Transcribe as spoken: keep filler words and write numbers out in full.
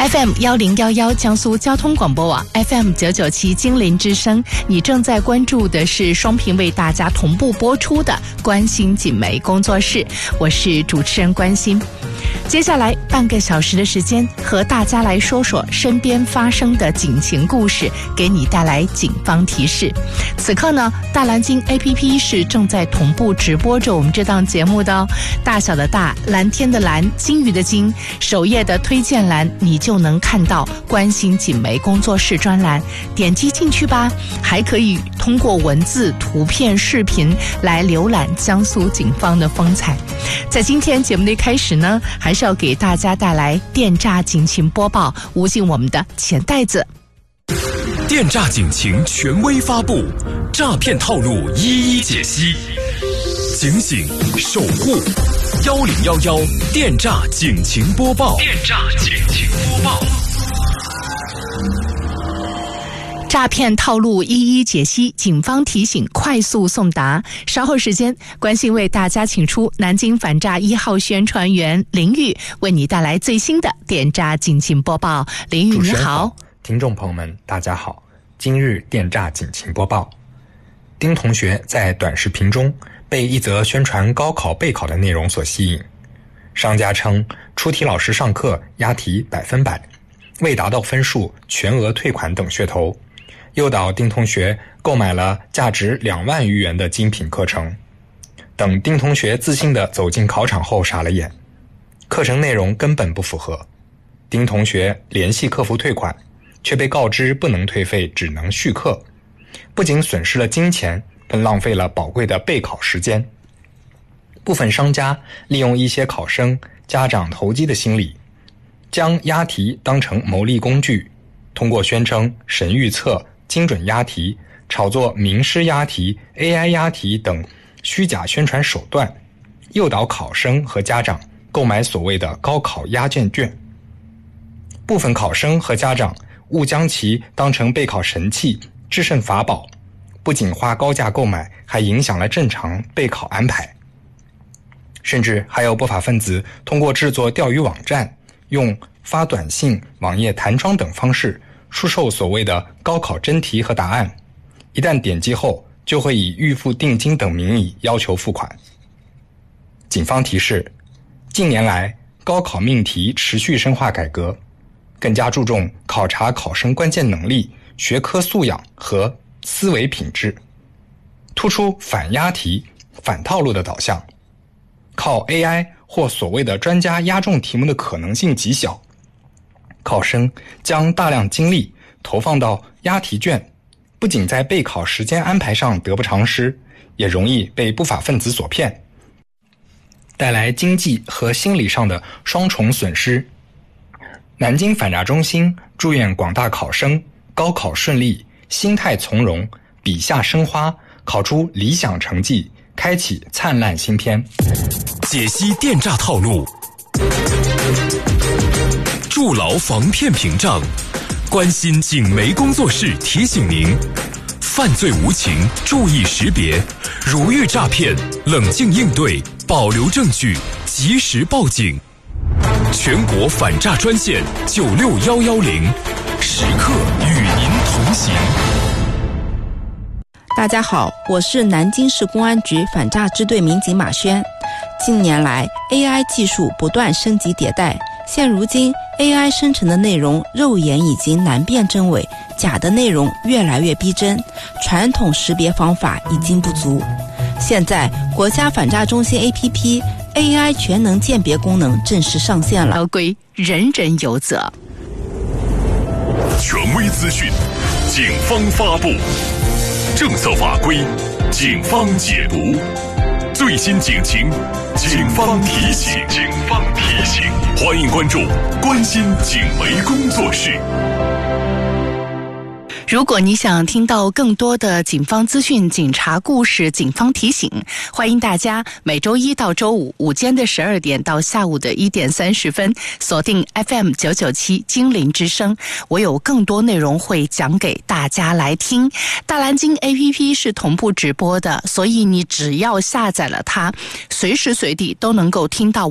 F M 一零一一江苏交通广播网 F M 九九七金陵之声，你正在关注的是双屏为大家同步播出的关心锦媒工作室，我是主持人关心。接下来半个小时的时间，和大家来说说身边发生的警情故事，给你带来警方提示。此刻呢，大蓝鲸 A P P 是正在同步直播着我们这档节目的哦。大小的大，蓝天的蓝，金鱼的金，首页的推荐栏你就能看到关心锦媒工作室专栏，点击进去吧。还可以通过文字、图片、视频来浏览江苏警方的风采。在今天节目的一开始呢，还是要给大家带来电诈警情播报，无尽我们的钱袋子。 电诈警情权威发布，诈骗套路一一解析，警醒守护。幺零幺幺电诈警情播报，电诈警情播报。 诈骗套路一一解析，警方提醒快速送达。稍后时间，关心为大家请出南京反诈一号宣传员林玉，为你带来最新的电诈警情播报。林玉你好。 听众朋友们大家好，今日电诈警情播报。丁同学在短视频中被一则宣传高考备考的内容所吸引，商家称出题老师上课押题百分百，未达到分数全额退款等噱头，诱导丁同学购买了价值两万余元的精品课程。等丁同学自信地走进考场后傻了眼，课程内容根本不符合。丁同学联系客服退款，却被告知不能退费，只能续课，不仅损失了金钱，更浪费了宝贵的备考时间。部分商家利用一些考生、家长投机的心理，将押题当成牟利工具，通过宣称神预测、精准押题、炒作名师押题、A I 押题等虚假宣传手段，诱导考生和家长购买所谓的高考押卷卷。部分考生和家长误将其当成备考神器、制胜法宝，不仅花高价购买，还影响了正常备考安排。甚至还有不法分子通过制作钓鱼网站，用发短信、网页弹窗等方式出售所谓的高考真题和答案，一旦点击后就会以预付定金等名义要求付款。警方提示，近年来高考命题持续深化改革，更加注重考察考生关键能力、学科素养和思维品质，突出反押题、反套路的导向。靠 A I 或所谓的专家押中题目的可能性极小，考生将大量精力投放到押题卷，不仅在备考时间安排上得不偿失，也容易被不法分子所骗，带来经济和心理上的双重损失。南京反诈中心祝愿广大考生高考顺利，心态从容，笔下生花，考出理想成绩，开启灿烂新篇。 解析电诈套路，筑牢防骗屏障。关心警媒工作室提醒您，犯罪无情，注意识别，如遇诈骗，冷静应对，保留证据，及时报警。全国反诈专线九六幺幺零，时刻与您同行。 大家好，我是南京市公安局反诈支队民警马轩。近年来 A I 技术不断升级迭代，现如今 A I 生成的内容肉眼已经难辨真伪，假的内容越来越逼真，传统识别方法已经不足。现在国家反诈中心 A P P A I 全能鉴别功能正式上线了， 合规人人有责。 权威资讯，警方发布；政策法规，警方解读；最新警情，警方提醒。警方提醒，欢迎关注关心警媒工作室。 如果你想听到更多的警方资讯、警察故事、警方提醒，欢迎大家每周一到周五午间的十二点到下午的一点三十分锁定 F M 九九七金陵之声，我有更多内容会讲给大家来听。大蓝鲸 A P P 是同步直播的，所以你只要下载了它，随时随地都能够听到